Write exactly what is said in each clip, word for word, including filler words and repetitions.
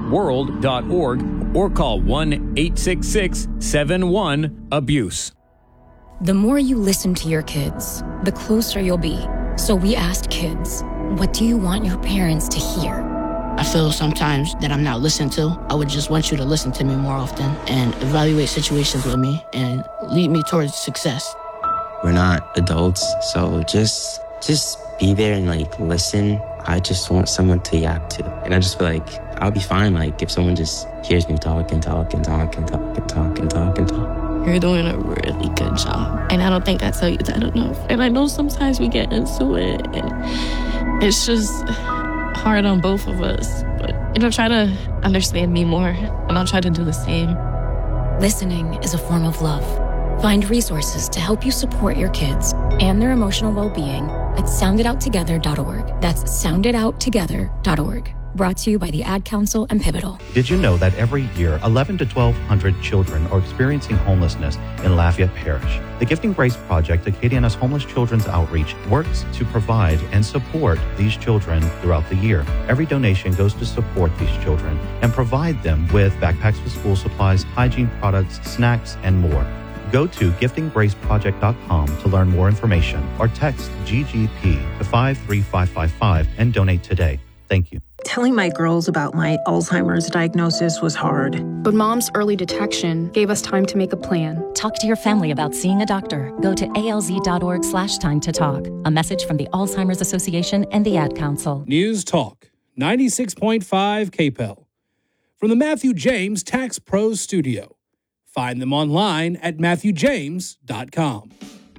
world dot org or call one eight six six seven one abuse. The more you listen to your kids, the closer you'll be. So we asked kids, what do you want your parents to hear? I feel sometimes that I'm not listened to. I would just want you to listen to me more often and evaluate situations with me and lead me towards success. We're not adults, so just just be there and like listen. I just want someone to yap to. And I just feel like I'll be fine like if someone just hears me talk and talk and talk and talk and talk and talk and talk. You're doing a really good job. And I don't think I tell you that enough. And I know sometimes we get into it and it's just hard on both of us. But, you know, try to understand me more and I'll try to do the same. Listening is a form of love. Find resources to help you support your kids and their emotional well-being at sound it out together dot org. That's sound it out together dot org. Brought to you by the Ad Council and Pivotal. Did you know that every year, eleven to twelve hundred children are experiencing homelessness in Lafayette Parish? The Gifting Grace Project, Acadiana's Homeless Children's Outreach, works to provide and support these children throughout the year. Every donation goes to support these children and provide them with backpacks with school supplies, hygiene products, snacks, and more. Go to gifting grace project dot com to learn more information or text G G P to five three five five five and donate today. Thank you. Telling my girls about my Alzheimer's diagnosis was hard. But Mom's early detection gave us time to make a plan. Talk to your family about seeing a doctor. Go to A L Z dot org slash time to talk. A message from the Alzheimer's Association and the Ad Council. News Talk, ninety-six point five K P E L. From the Matthew James Tax Pros Studio. Find them online at matthew james dot com.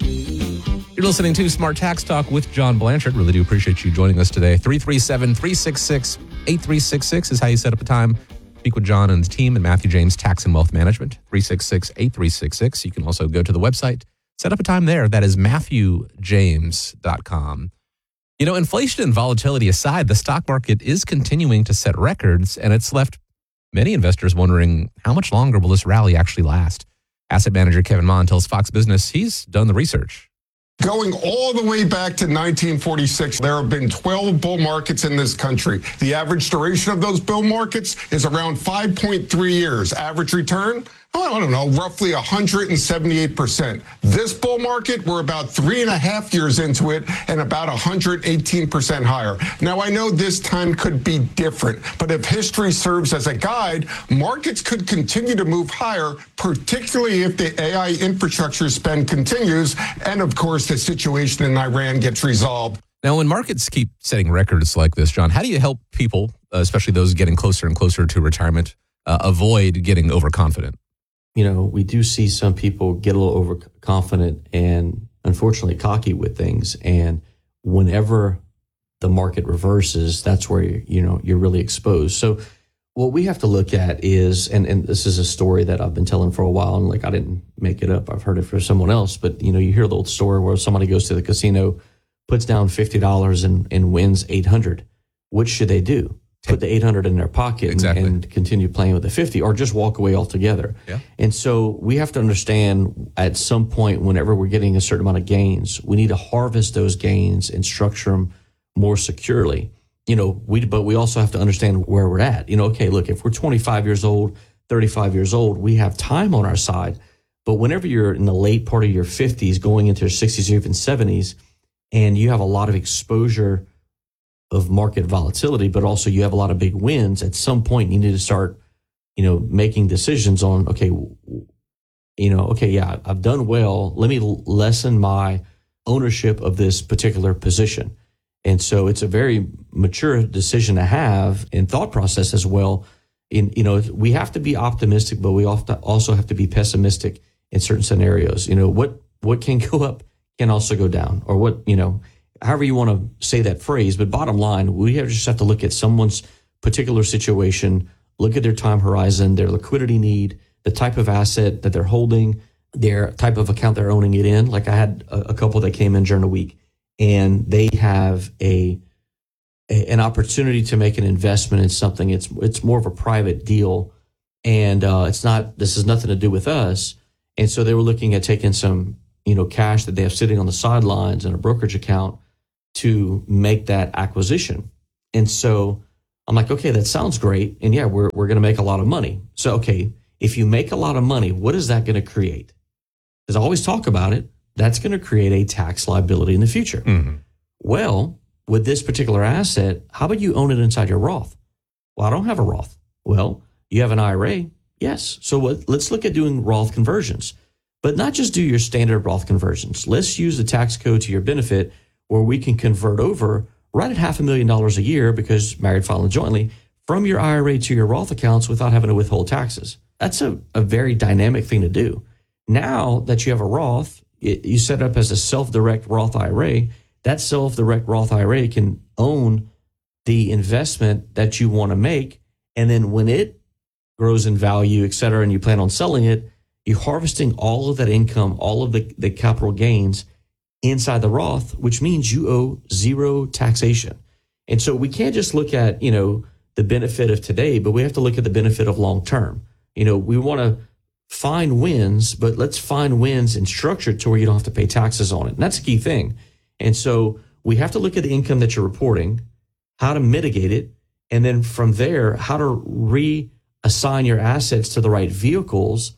You're listening to Smart Tax Talk with John Blanchard. Really do appreciate you joining us today. three three seven, three six six, eight three six six is how you set up a time. Speak with John and the team at Matthew James Tax and Wealth Management, three six six, eight three six six. You can also go to the website, set up a time there. That is matthew james dot com. You know, inflation and volatility aside, the stock market is continuing to set records, and it's left many investors wondering how much longer will this rally actually last. Asset manager Kevin Mon tells Fox Business he's done the research. Going all the way back to nineteen forty-six, there have been twelve bull markets in this country. The average duration of those bull markets is around five point three years. Average return? Oh, I don't know, roughly one hundred seventy-eight percent. This bull market, we're about three and a half years into it and about one hundred eighteen percent higher. Now, I know this time could be different, but if history serves as a guide, markets could continue to move higher, particularly if the A I infrastructure spend continues and, of course, the situation in Iran gets resolved. Now, when markets keep setting records like this, John, how do you help people, uh, especially those getting closer and closer to retirement, uh, avoid getting overconfident? You know, we do see some people get a little overconfident and unfortunately cocky with things. And whenever the market reverses, that's where, you're, you know, you're really exposed. So what we have to look at is, and, and this is a story that I've been telling for a while, and like I didn't make it up. I've heard it from someone else. But, you know, you hear the old story where somebody goes to the casino, puts down fifty dollars and, and wins eight hundred dollars. What should they do? Put the eight hundred in their pocket exactly. and, and continue playing with the fifty, or just walk away altogether. Yeah. And so we have to understand at some point, whenever we're getting a certain amount of gains, we need to harvest those gains and structure them more securely. You know, we but we also have to understand where we're at. You know, okay, look, if we're twenty-five years old, thirty-five years old, we have time on our side. But whenever you're in the late part of your fifties, going into your sixties or even seventies, and you have a lot of exposure of market volatility, but also you have a lot of big wins, at some point you need to start, you know, making decisions on, okay, you know, okay, yeah, I've done well. Let me lessen my ownership of this particular position. And so it's a very mature decision to have and thought process as well. In, you know, we have to be optimistic, but we also have to be pessimistic in certain scenarios. You know, what, what can go up can also go down, or what, you know, however you want to say that phrase. But bottom line, we have just have to look at someone's particular situation, look at their time horizon, their liquidity need, the type of asset that they're holding, their type of account they're owning it in. Like I had a, a couple that came in during the week, and they have a, a an opportunity to make an investment in something. It's it's more of a private deal, and uh, it's not. This has nothing to do with us. And so they were looking at taking some, you know, cash that they have sitting on the sidelines in a brokerage account to make that acquisition. And so I'm like, okay, that sounds great. And yeah, we're, we're going to make a lot of money. So, okay, if you make a lot of money, what is that going to create? Because I always talk about it. That's going to create a tax liability in the future. Mm-hmm. Well, with this particular asset, how about you own it inside your Roth? Well, I don't have a Roth. Well, you have an I R A. Yes. So what, let's look at doing Roth conversions, but not just do your standard Roth conversions. Let's use the tax code to your benefit where we can convert over right at half a million dollars a year because married filing jointly from your I R A to your Roth accounts without having to withhold taxes. That's a, a very dynamic thing to do. Now that you have a Roth, it, you set up as a self-direct Roth I R A, that self-direct Roth I R A can own the investment that you want to make. And then when it grows in value, et cetera, and you plan on selling it, you're harvesting all of that income, all of the, the capital gains inside the Roth, which means you owe zero taxation. And so we can't just look at, you know, the benefit of today, but we have to look at the benefit of long term. You know, we want to find wins, but let's find wins and structure it to where you don't have to pay taxes on it. And that's a key thing. And so we have to look at the income that you're reporting, how to mitigate it, and then from there, how to reassign your assets to the right vehicles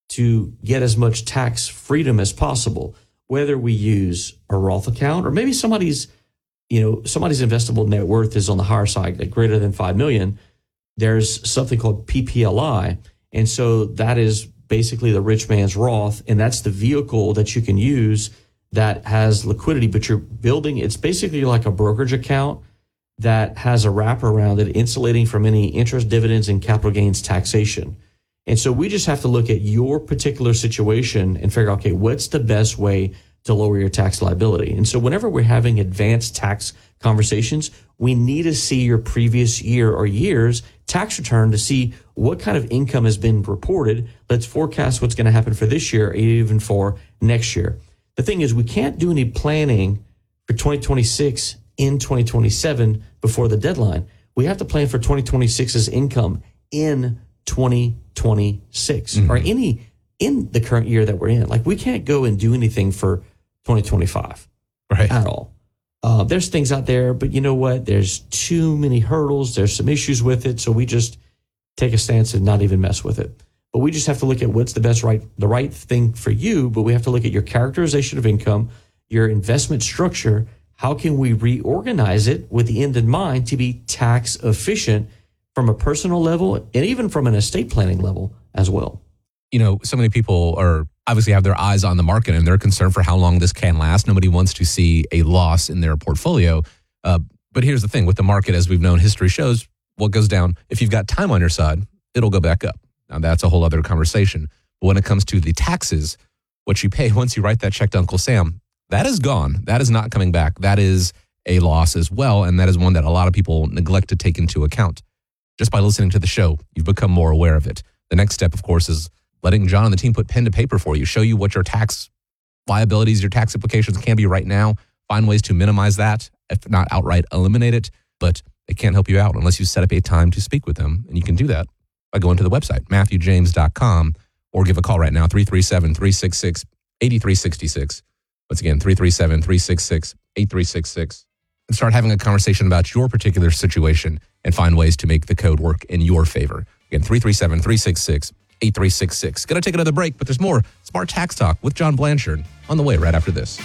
to get as much tax freedom as possible. Whether we use a Roth account or maybe somebody's, you know, somebody's investable net worth is on the higher side, like greater than five million. There's something called P P L I. And so that is basically the rich man's Roth. And that's the vehicle that you can use that has liquidity, but you're building, it's basically like a brokerage account that has a wrap around it, insulating from any interest, dividends, and capital gains taxation. And so we just have to look at your particular situation and figure out, okay, what's the best way to lower your tax liability? And so whenever we're having advanced tax conversations, we need to see your previous year or years tax return to see what kind of income has been reported. Let's forecast what's going to happen for this year or even for next year. The thing is, we can't do any planning for twenty twenty-six in twenty twenty-seven before the deadline. We have to plan for twenty twenty-six's income in twenty twenty-six mm-hmm. or any in the current year that we're in. Like we can't go and do anything for twenty twenty-five right. at all. Uh, there's things out there, but you know what? There's too many hurdles. There's some issues with it. So we just take a stance and not even mess with it. But we just have to look at what's the best right, the right thing for you. But we have to look at your characterization of income, your investment structure. How can we reorganize it with the end in mind to be tax efficient from a personal level and even from an estate planning level as well? You know, so many people are obviously have their eyes on the market and they're concerned for how long this can last. Nobody wants to see a loss in their portfolio. Uh, but here's the thing with the market, as we've known, history shows what goes down. If you've got time on your side, it'll go back up. Now, that's a whole other conversation. But when it comes to the taxes, what you pay once you write that check to Uncle Sam, that is gone. That is not coming back. That is a loss as well. And that is one that a lot of people neglect to take into account. Just by listening to the show, you've become more aware of it. The next step, of course, is letting John and the team put pen to paper for you, show you what your tax liabilities, your tax implications can be right now, find ways to minimize that, if not outright eliminate it. But they can't help you out unless you set up a time to speak with them. And you can do that by going to the website, matthew james dot com, or give a call right now, three three seven, three six six, eight three six six. Once again, three three seven, three six six, eight three six six. And start having a conversation about your particular situation and find ways to make the code work in your favor. Again, three three seven, three six six, eight three six six. Going to take another break, but there's more Smart Tax Talk with John Blanchard on the way right after this.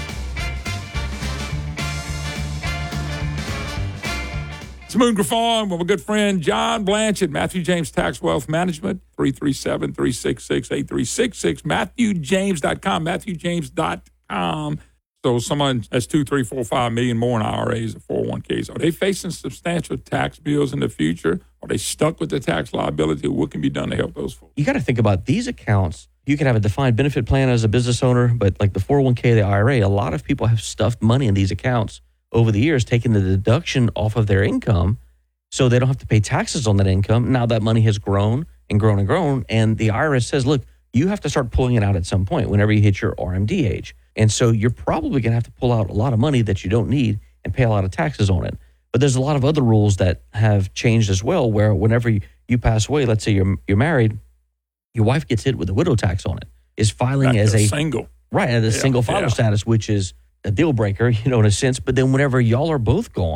It's Moon Griffon with my good friend John Blanchard, Matthew James Tax Wealth Management, three three seven, three six six, eight three six six, matthew james dot com, matthew james dot com. So someone has two, three, four, five million more in I R As or four oh one Ks. Are they facing substantial tax bills in the future? Are they stuck with the tax liability? What can be done to help those folks? You got to think about these accounts. You can have a defined benefit plan as a business owner, but like the four oh one K, the I R A, a lot of people have stuffed money in these accounts over the years, taking the deduction off of their income so they don't have to pay taxes on that income. Now that money has grown and grown and grown, and the I R S says, look, you have to start pulling it out at some point whenever you hit your R M D age. And so you're probably going to have to pull out a lot of money that you don't need and pay a lot of taxes on it. But there's a lot of other rules that have changed as well, where whenever you, you pass away, let's say you're you're married, your wife gets hit with a widow tax on it. Is filing Back as a single. Right, as a yeah, single filer yeah. status, which is a deal breaker, you know, in a sense. But then whenever y'all are both gone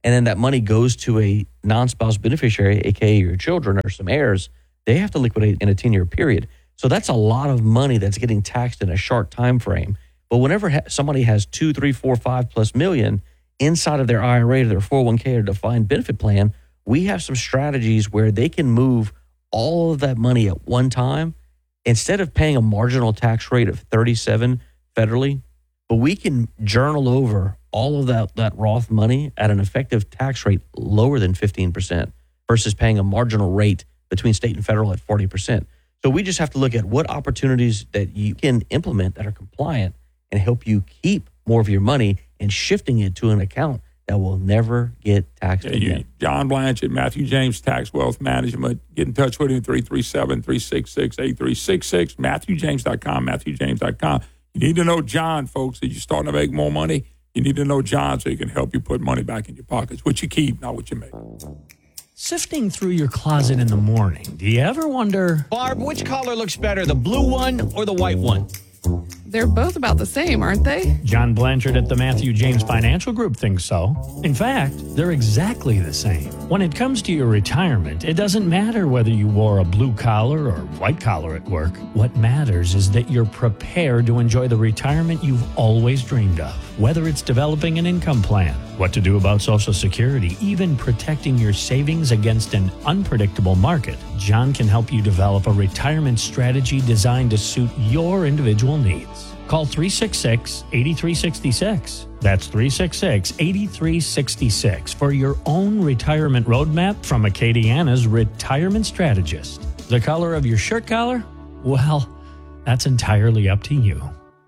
and then that money goes to a non-spouse beneficiary, aka your children or some heirs, they have to liquidate in a ten-year period. So that's a lot of money that's getting taxed in a short time frame. But whenever ha- somebody has two, three, four, five plus million inside of their I R A or their four oh one k or defined benefit plan, we have some strategies where they can move all of that money at one time instead of paying a marginal tax rate of thirty-seven federally. But we can journal over all of that, that Roth money at an effective tax rate lower than fifteen percent versus paying a marginal rate between state and federal at forty percent. So we just have to look at what opportunities that you can implement that are compliant and help you keep more of your money and shifting it to an account that will never get taxed yeah, again. You, John Blanchard, Matthew James Tax Wealth Management. Get in touch with him, three three seven, three six six, eight three six six, matthew james dot com, matthew james dot com. You need to know John, folks. If you're starting to make more money, you need to know John so he can help you put money back in your pockets, what you keep, not what you make. Sifting through your closet in the morning, do you ever wonder, Barb, which collar looks better, the blue one or the white one? They're both about the same, aren't they? John Blanchard at the Matthew James Financial Group thinks so. In fact, they're exactly the same. When it comes to your retirement, it doesn't matter whether you wore a blue collar or white collar at work. What matters is that you're prepared to enjoy the retirement you've always dreamed of. Whether it's developing an income plan, what to do about Social Security, even protecting your savings against an unpredictable market, John can help you develop a retirement strategy designed to suit your individual needs. Call three six six, eight three six six. That's three six six, eight three six six for your own retirement roadmap from Acadiana's retirement strategist. The color of your shirt collar? Well, that's entirely up to you.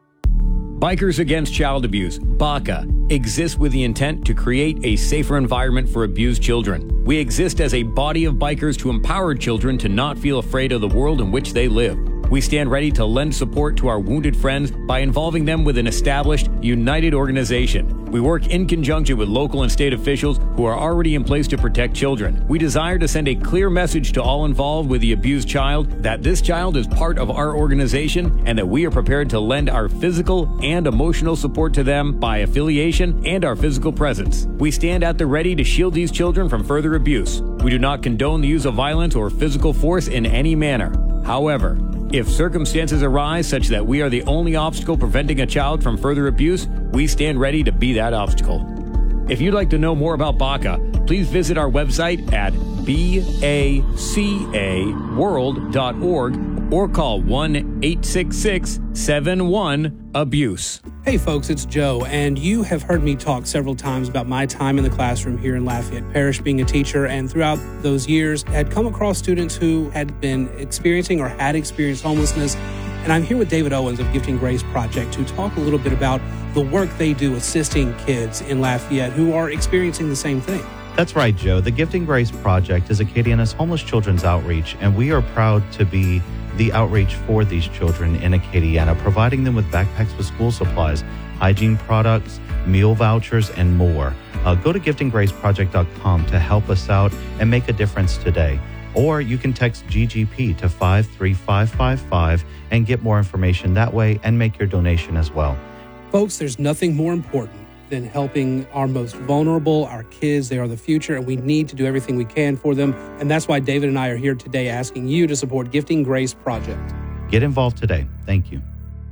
Bikers Against Child Abuse, B A C A, exists with the intent to create a safer environment for abused children. We exist as a body of bikers to empower children to not feel afraid of the world in which they live. We stand ready to lend support to our wounded friends by involving them with an established, united organization. We work in conjunction with local and state officials who are already in place to protect children. We desire to send a clear message to all involved with the abused child that this child is part of our organization and that we are prepared to lend our physical and emotional support to them by affiliation and our physical presence. We stand at the ready to shield these children from further abuse. We do not condone the use of violence or physical force in any manner. However, if circumstances arise such that we are the only obstacle preventing a child from further abuse, we stand ready to be that obstacle. If you'd like to know more about B A C A, please visit our website at baca world dot org or call one eight six six, seven one, abuse. Hey folks, it's Joe, and you have heard me talk several times about my time in the classroom here in Lafayette Parish being a teacher, and throughout those years had come across students who had been experiencing or had experienced homelessness. And I'm here with David Owens of Gifting Grace Project to talk a little bit about the work they do assisting kids in Lafayette who are experiencing the same thing. That's right, Joe. The Gifting Grace Project is Acadiana's homeless children's outreach, and we are proud to be the outreach for these children in Acadiana, providing them with backpacks with school supplies, hygiene products, meal vouchers, and more. Uh, go to gifting grace project dot com to help us out and make a difference today. Or you can text G G P to five three five five five and get more information that way and make your donation as well. Folks, there's nothing more important than helping our most vulnerable, our kids. They are the future, and we need to do everything we can for them. And that's why David and I are here today asking you to support Gifting Grace Project. Get involved today. Thank you.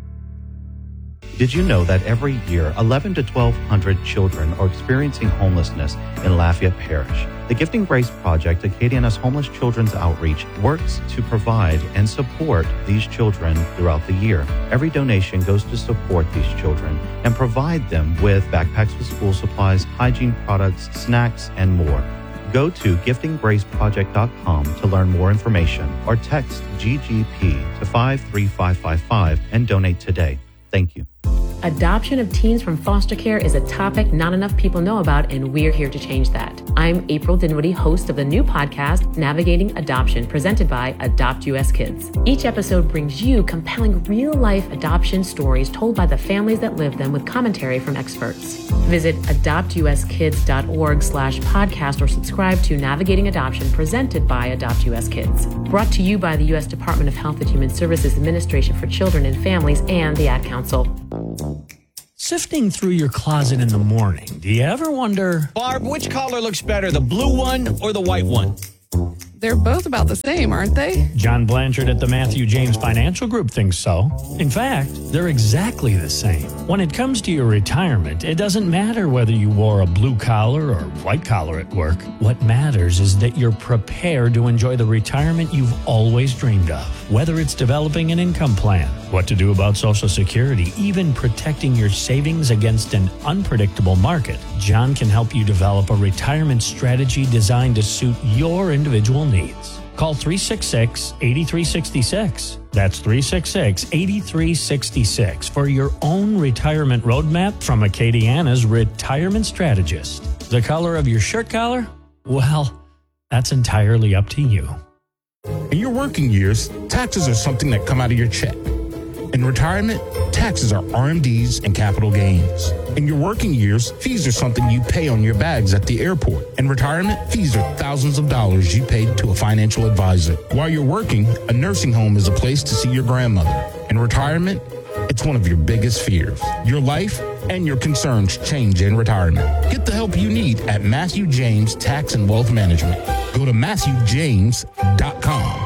Did you know that every year, eleven to twelve hundred children are experiencing homelessness in Lafayette Parish? The Gifting Grace Project, Acadiana's homeless children's outreach, works to provide and support these children throughout the year. Every donation goes to support these children and provide them with backpacks with school supplies, hygiene products, snacks, and more. Go to gifting grace project dot com to learn more information or text G G P to five three five five five and donate today. Thank you. Adoption of teens from foster care is a topic not enough people know about, and we're here to change that. I'm April Dinwiddie, host of the new podcast, Navigating Adoption, presented by Adopt U S Kids. Each episode brings you compelling real-life adoption stories told by the families that live them with commentary from experts. Visit adopt u s kids dot org slash podcast or subscribe to Navigating Adoption, presented by Adopt U S Kids. Brought to you by the U S Department of Health and Human Services Administration for Children and Families and the Ad Council. sifting through your closet in the morning, do you ever wonder, Barb, which collar looks better, the blue one or the white one? They're both about the same, aren't they? John Blanchard at the Matthew James Financial Group thinks so. In fact, they're exactly the same. When it comes to your retirement, it doesn't matter whether you wore a blue collar or white collar at work. What matters is that you're prepared to enjoy the retirement you've always dreamed of. Whether it's developing an income plan, what to do about Social Security, even protecting your savings against an unpredictable market, John can help you develop a retirement strategy designed to suit your individual needs. Call three six six, eight three six six. That's three six six, eight three six six for your own retirement roadmap from Acadiana's retirement strategist. The color of your shirt collar? Well, that's entirely up to you. In your working years, taxes are something that come out of your check. In retirement, taxes are R M Ds and capital gains. In your working years, fees are something you pay on your bags at the airport. In retirement, fees are thousands of dollars you paid to a financial advisor. While you're working, a nursing home is a place to see your grandmother. In retirement, it's one of your biggest fears. Your life and your concerns change in retirement. Get the help you need at Matthew James Tax and Wealth Management. Go to matthew james dot com.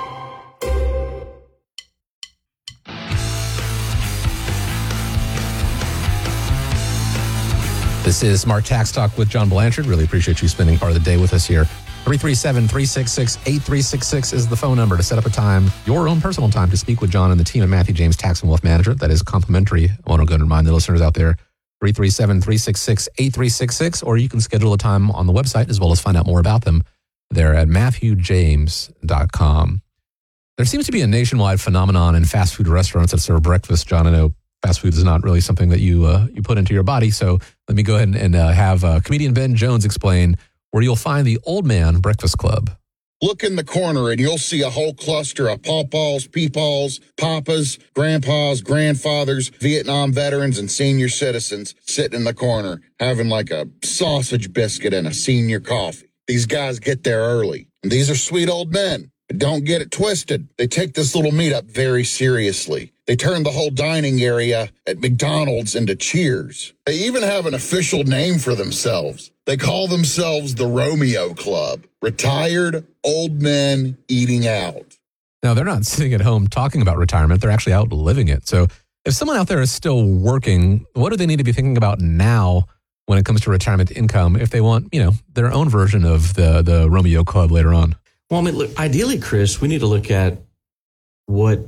This is Smart Tax Talk with John Blanchard. Really appreciate you spending part of the day with us here. three three seven, three six six, eight three six six is the phone number to set up a time, your own personal time, to speak with John and the team at Matthew James Tax and Wealth Management. That is complimentary. I want to go and remind the listeners out there, three three seven, three six six, eight three six six, or you can schedule a time on the website as well as find out more about them there at matthew james dot com. There seems to be a nationwide phenomenon in fast food restaurants that serve breakfast. John, I know fast food is not really something that you uh, you put into your body, so let me go ahead and, and uh, have uh, comedian Ben Jones explain where you'll find the Old Man Breakfast Club. Look in the corner and you'll see a whole cluster of pawpaws, peepaws, papas, grandpas, grandfathers, Vietnam veterans, and senior citizens sitting in the corner having like a sausage biscuit and a senior coffee. These guys get there early, and these are sweet old men. But don't get it twisted. They take this little meetup very seriously. They turn the whole dining area at McDonald's into Cheers. They even have an official name for themselves. They call themselves the Romeo Club. Retired old men eating out. Now, they're not sitting at home talking about retirement. They're actually out living it. So if someone out there is still working, what do they need to be thinking about now when it comes to retirement income if they want, you know, their own version of the, the Romeo Club later on? Well, I mean, look, ideally, Chris, we need to look at what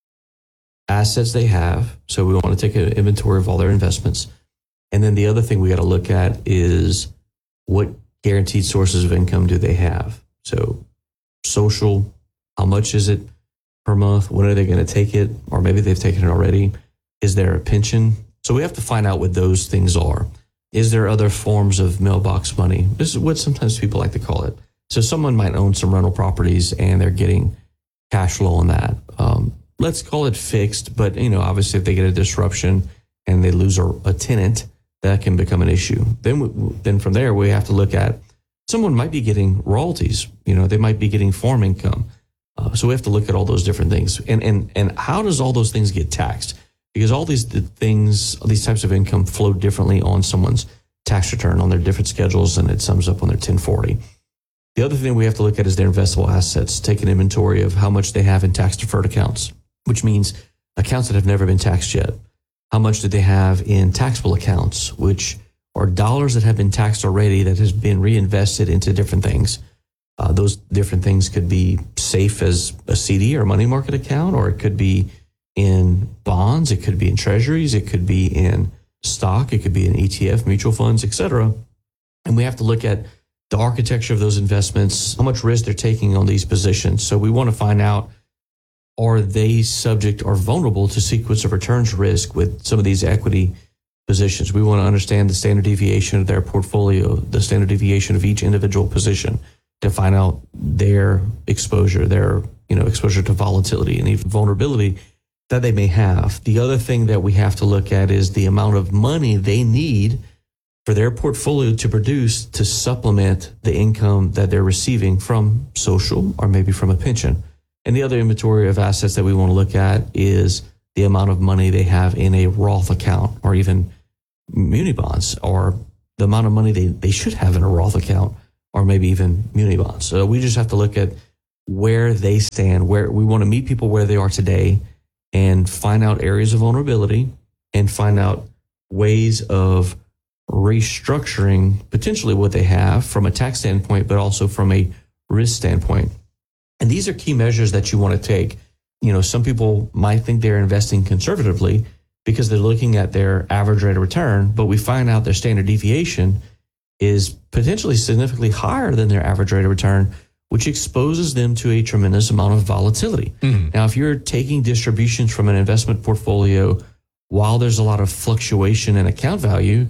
assets they have. So we want to take an inventory of all their investments. And then the other thing we got to look at is what guaranteed sources of income do they have? So social, how much is it per month? When are they going to take it? Or maybe they've taken it already. Is there a pension? So we have to find out what those things are. Is there other forms of mailbox money? This is what sometimes people like to call it. So someone might own some rental properties and they're getting cash flow on that. Um, let's call it fixed, but you know, obviously if they get a disruption and they lose a, a tenant, that can become an issue. Then, we, then from there, we have to look at someone might be getting royalties. You know, they might be getting farm income. Uh, so we have to look at all those different things. And and and how does all those things get taxed? Because all these things, these types of income flow differently on someone's tax return on their different schedules, and it sums up on their ten forty. The other thing we have to look at is their investable assets. Take an inventory of how much they have in tax-deferred accounts, which means accounts that have never been taxed yet. How much do they have in taxable accounts, which are dollars that have been taxed already that has been reinvested into different things. Uh, those different things could be safe as a C D or a money market account, or it could be in bonds, it could be in treasuries, it could be in stock, it could be in E T F, mutual funds, et cetera. And we have to look at the architecture of those investments, how much risk they're taking on these positions. So we want to find out, are they subject or vulnerable to sequence of returns risk with some of these equity positions? We want to understand the standard deviation of their portfolio, the standard deviation of each individual position to find out their exposure, their you know exposure to volatility and even vulnerability that they may have. The other thing that we have to look at is the amount of money they need for their portfolio to produce to supplement the income that they're receiving from social or maybe from a pension. And the other inventory of assets that we want to look at is the amount of money they have in a Roth account or even muni bonds, or the amount of money they, they should have in a Roth account, or maybe even muni bonds. So we just have to look at where they stand, where we want to meet people where they are today and find out areas of vulnerability and find out ways of restructuring potentially what they have from a tax standpoint, but also from a risk standpoint. And these are key measures that you want to take. You know, some people might think they're investing conservatively because they're looking at their average rate of return, but we find out their standard deviation is potentially significantly higher than their average rate of return, which exposes them to a tremendous amount of volatility. Mm-hmm. Now, if you're taking distributions from an investment portfolio while there's a lot of fluctuation in account value,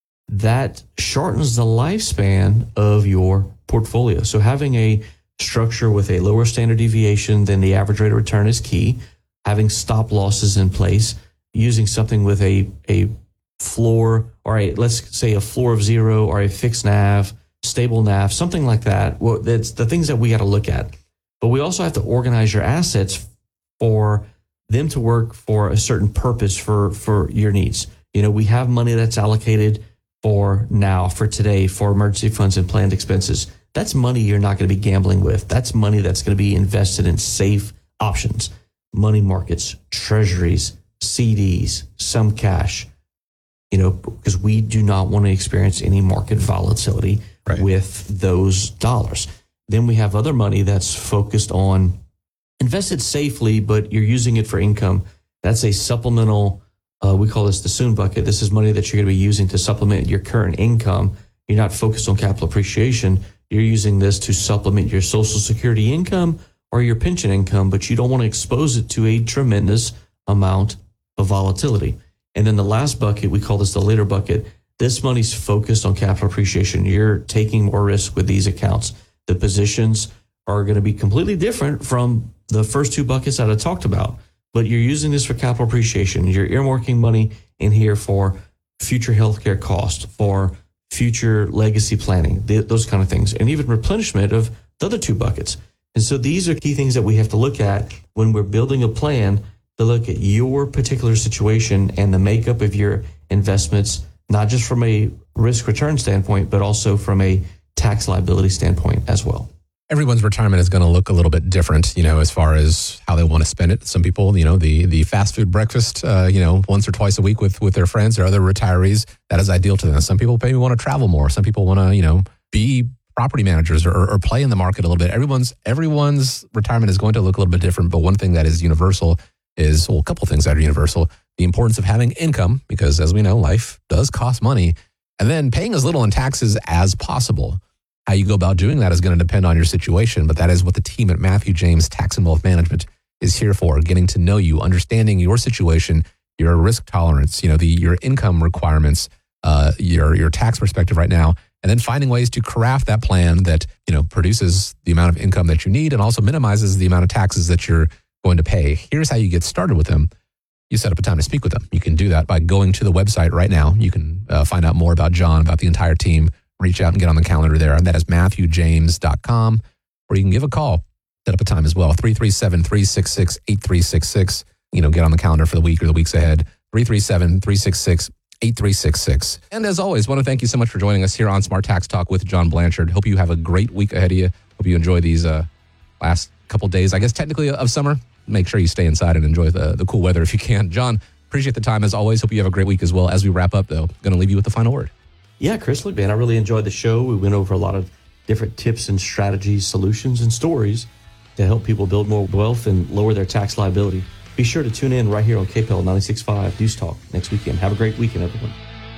that shortens the lifespan of your portfolio. So having a structure with a lower standard deviation than the average rate of return is key. Having stop losses in place, using something with a, a floor, or a, let's say a floor of zero, or a fixed N A V, stable N A V, something like that. Well, that's the things that we got to look at. But we also have to organize your assets for them to work for a certain purpose for, for your needs. You know, we have money that's allocated for now, for today, for emergency funds and planned expenses. That's money you're not going to be gambling with. That's money that's going to be invested in safe options, money markets, treasuries, C Ds, some cash, you know, because we do not want to experience any market volatility right. with those dollars. Then we have other money that's focused on invested safely, but you're using it for income. That's a supplemental, uh, we call this the soon bucket. This is money that you're going to be using to supplement your current income. You're not focused on capital appreciation. You're using this to supplement your Social Security income or your pension income, but you don't want to expose it to a tremendous amount of volatility. And then the last bucket, we call this the later bucket. This money's focused on capital appreciation. You're taking more risk with these accounts. The positions are going to be completely different from the first two buckets that I talked about, but you're using this for capital appreciation. You're earmarking money in here for future healthcare costs, for future legacy planning, th- those kind of things, and even replenishment of the other two buckets. And so these are key things that we have to look at when we're building a plan to look at your particular situation and the makeup of your investments, not just from a risk return standpoint, but also from a tax liability standpoint as well. Everyone's retirement is going to look a little bit different, you know, as far as how they want to spend it. Some people, you know, the the fast food breakfast, uh, you know, once or twice a week with, with their friends or other retirees, that is ideal to them. Some people maybe want to travel more. Some people want to, you know, be property managers or, or play in the market a little bit. Everyone's everyone's retirement is going to look a little bit different. But one thing that is universal is, well, a couple of things that are universal. The importance of having income, because as we know, life does cost money. And then paying as little in taxes as possible. How you go about doing that is going to depend on your situation, but that is what the team at Matthew James Tax and Wealth Management is here for, getting to know you, understanding your situation, your risk tolerance, you know, the your income requirements, uh, your your tax perspective right now, and then finding ways to craft that plan that, you know, produces the amount of income that you need and also minimizes the amount of taxes that you're going to pay. Here's how you get started with them. You set up a time to speak with them. You can do that by going to the website right now. You can uh, find out more about John, about the entire team. Reach out and get on the calendar there. And that is matthew james dot com, or you can give a call, set up a time as well, three three seven, three six six, eight three six six. You know, get on the calendar for the week or the weeks ahead, three three seven, three six six, eight three six six. And as always, want to thank you so much for joining us here on Smart Tax Talk with John Blanchard. Hope you have a great week ahead of you. Hope you enjoy these uh, last couple days, I guess, technically of summer. Make sure you stay inside and enjoy the, the cool weather if you can. John, appreciate the time as always. Hope you have a great week as well. As we wrap up, though, going to leave you with the final word. Yeah, Chris, look, man, I really enjoyed the show. We went over a lot of different tips and strategies, solutions, and stories to help people build more wealth and lower their tax liability. Be sure to tune in right here on K P E L ninety-six point five News Talk next weekend. Have a great weekend, everyone.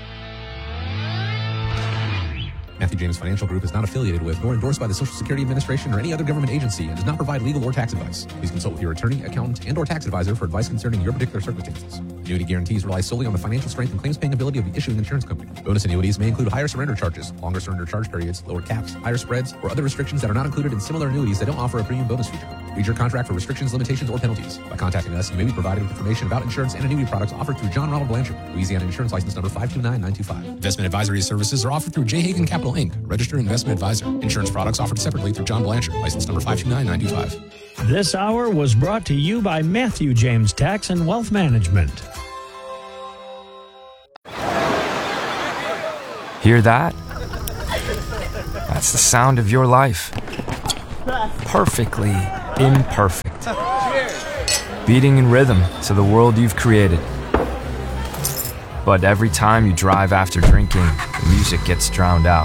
Matthew James Financial Group is not affiliated with nor endorsed by the Social Security Administration or any other government agency and does not provide legal or tax advice. Please consult with your attorney, accountant, and or tax advisor for advice concerning your particular circumstances. Annuity guarantees rely solely on the financial strength and claims-paying ability of the issuing insurance company. Bonus annuities may include higher surrender charges, longer surrender charge periods, lower caps, higher spreads, or other restrictions that are not included in similar annuities that don't offer a premium bonus feature. Read your contract for restrictions, limitations, or penalties. By contacting us, you may be provided with information about insurance and annuity products offered through John Ronald Blanchard, Louisiana Insurance License Number five two nine nine two five. Investment advisory services are offered through J. Hagan Capital, Incorporated, registered investment advisor. Insurance products offered separately through John Blanchard, license number five two nine nine two five. This hour was brought to you by Matthew James Tax and Wealth Management. Hear that? That's the sound of your life. Perfectly imperfect. Beating in rhythm to the world you've created. But every time you drive after drinking, the music gets drowned out.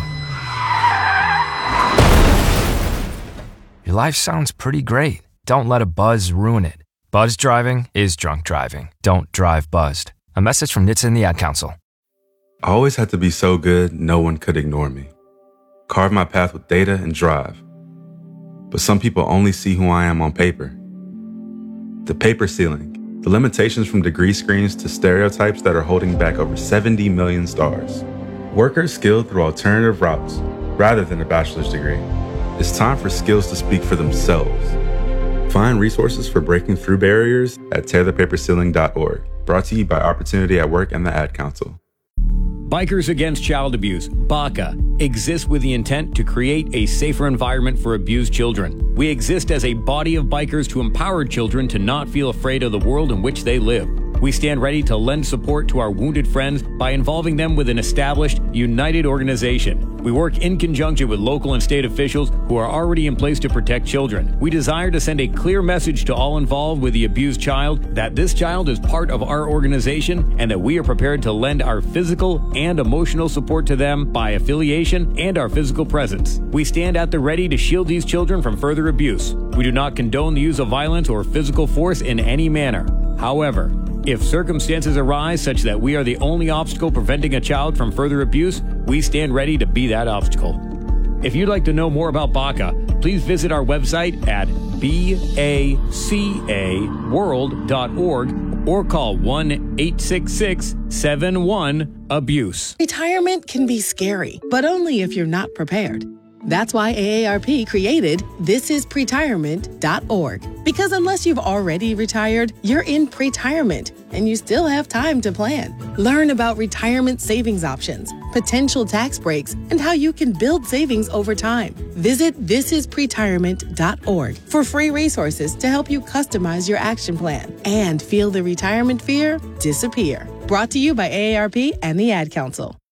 Your life sounds pretty great. Don't let a buzz ruin it. Buzz driving is drunk driving. Don't drive buzzed. A message from N H T S A and the Ad Council. I always had to be so good, no one could ignore me. Carve my path with data and drive. But some people only see who I am on paper. The paper ceiling. The limitations from degree screens to stereotypes that are holding back over seventy million stars. Workers skilled through alternative routes, rather than a bachelor's degree. It's time for skills to speak for themselves. Find resources for breaking through barriers at tear the paper ceiling dot org. Brought to you by Opportunity at Work and the Ad Council. Bikers Against Child Abuse, B A C A, exists with the intent to create a safer environment for abused children. We exist as a body of bikers to empower children to not feel afraid of the world in which they live. We stand ready to lend support to our wounded friends by involving them with an established, united organization. We work in conjunction with local and state officials who are already in place to protect children. We desire to send a clear message to all involved with the abused child that this child is part of our organization and that we are prepared to lend our physical and emotional support to them by affiliation and our physical presence. We stand at the ready to shield these children from further abuse. We do not condone the use of violence or physical force in any manner. However, if circumstances arise such that we are the only obstacle preventing a child from further abuse, we stand ready to be that obstacle. If you'd like to know more about B A C A, please visit our website at baca world dot org or call one eight six six seven one abuse. Retirement can be scary, but only if you're not prepared. That's why A A R P created this is pretirement dot org. Because unless you've already retired, you're in pretirement and you still have time to plan. Learn about retirement savings options, potential tax breaks, and how you can build savings over time. Visit this is pretirement dot org for free resources to help you customize your action plan and feel the retirement fear disappear. Brought to you by A A R P and the Ad Council.